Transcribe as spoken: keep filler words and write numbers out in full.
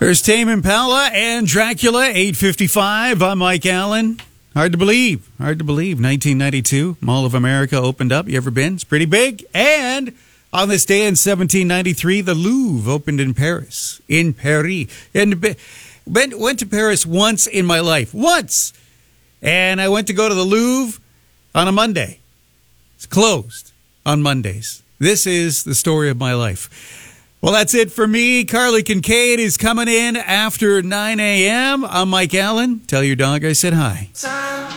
There's Tame Impala and Dracula, eight fifty-five. I'm Mike Allen. Hard to believe. Hard to believe. nineteen ninety-two, Mall of America opened up. You ever been? It's pretty big. And on this day in seventeen ninety-three, the Louvre opened in Paris. In Paris. And went, went to Paris once in my life. Once! And I went to go to the Louvre on a Monday. It's closed on Mondays. This is the story of my life. Well, that's it for me. Carly Kincaid is coming in after nine a.m. I'm Mike Allen. Tell your dog I said hi.